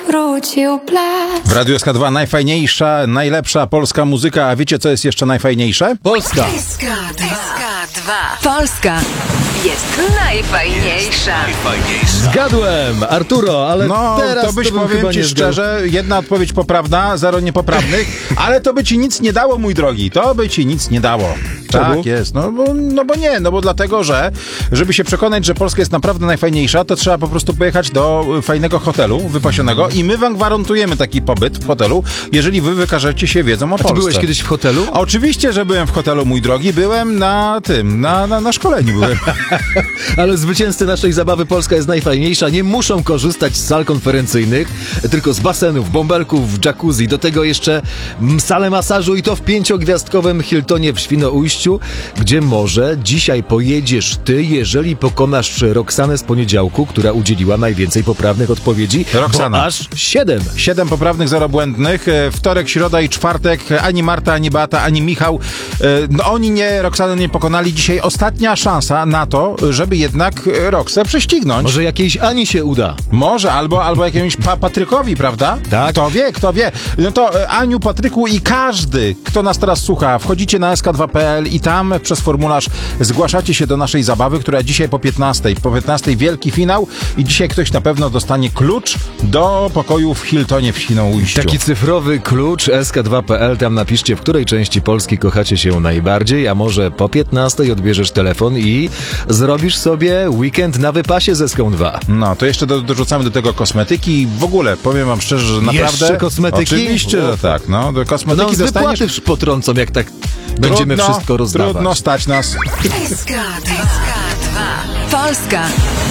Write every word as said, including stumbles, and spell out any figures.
wrócił blask. W Radiu S K dwa najfajniejsza, najlepsza polska muzyka. A wiecie, co jest jeszcze najfajniejsze? Polska. S K dwa. Polska jest najfajniejsza. Zgadłem, Arturo, ale No, teraz to byś, to bym powiem chyba ci nie zgadł. szczerze, jedna odpowiedź poprawna, zero niepoprawnych, ale to by ci nic nie dało, mój drogi. To by ci nic nie dało. Czemu? Tak jest, no bo, no bo nie, no bo dlatego, że żeby się przekonać, że Polska jest naprawdę najfajniejsza, to trzeba po prostu pojechać do fajnego hotelu wypasionego i my wam gwarantujemy taki pobyt w hotelu, jeżeli wy wykażecie się wiedzą o A ty Polsce. byłeś kiedyś w hotelu? Oczywiście, że byłem w hotelu, mój drogi, byłem na tym, na, na, na szkoleniu byłem. Ale zwycięzcy naszej zabawy Polska jest najfajniejsza nie muszą korzystać z sal konferencyjnych, tylko z basenów, bąbelków, jacuzzi, do tego jeszcze mm, salę masażu i to w pięciogwiazdkowym Hiltonie w Świnoujściu, gdzie może dzisiaj pojedziesz ty, jeżeli pokonasz Roxanę z poniedziałku, która udzieliła najwięcej poprawnych odpowiedzi. Roxana. Bo aż siedem. Siedem poprawnych, zero błędnych. E, Wtorek, środa i czwartek. Ani Marta, ani Beata, ani Michał. E, No oni nie, Roxany nie pokonali. Dzisiaj ostatnia szansa na to, żeby jednak e, Roxę prześcignąć. Może jakiejś Ani się uda. Może, albo, albo jakiemuś pa Patrykowi, prawda? Tak. Kto wie, kto wie. No to e, Aniu, Patryku i każdy, kto nas teraz słucha, wchodzicie na S K dwa kropka P L i tam przez formularz zgłaszacie się do naszej zabawy, która dzisiaj po piętnastej. Po piętnastej wielki finał i dzisiaj ktoś na pewno dostanie klucz do pokoju w Hiltonie w Świnoujściu. Taki cyfrowy klucz S K dwa kropka P L, tam napiszcie, w której części Polski kochacie się najbardziej, a może po piętnastej odbierzesz telefon i zrobisz sobie weekend na wypasie z S K dwa. No, to jeszcze do, dorzucamy do tego kosmetyki. W ogóle, powiem wam szczerze, że naprawdę... Jeszcze kosmetyki? Oczywiście, że tak. No, do kosmetyki No, z dostaniesz... wypłaty potrącą, jak tak będziemy Trudno, wszystko rozdawać. Trudno stać nas. S K dwa. Polska